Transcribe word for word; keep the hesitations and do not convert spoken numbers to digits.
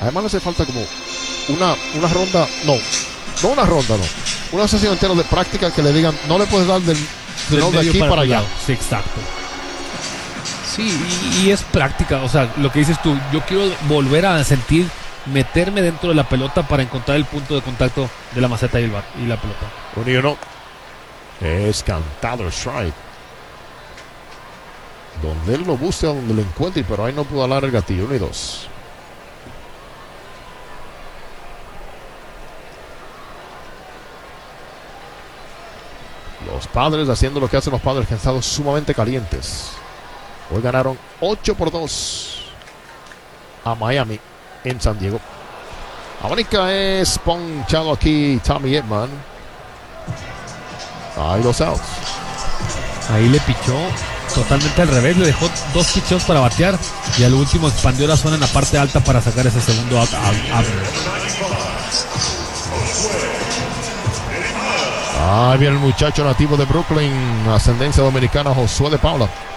Además le hace falta como una, una ronda, no, no una ronda, no. Una sesión entera de práctica que le digan, no le puedes dar del, del de aquí para, para allá. Sí, exacto. Sí, y, y es práctica, o sea, lo que dices tú, yo quiero volver a sentir, meterme dentro de la pelota para encontrar el punto de contacto de la maceta y, el bar, y la pelota. Uno y uno. Es cantado el strike. Donde él lo busca, donde lo encuentre, pero ahí no pudo alar el gatillo. Uno y dos. Los Padres haciendo lo que hacen los Padres, que han estado sumamente calientes. Hoy ganaron ocho por dos a Miami en San Diego. Amonica es ponchado aquí Tommy Edman. Ahí los outs. Ahí le pichó totalmente al revés, le dejó dos pichos para batear y al último expandió la zona en la parte alta para sacar ese segundo out. Ahí viene el muchacho nativo de Brooklyn, ascendencia dominicana, Josué de Paula.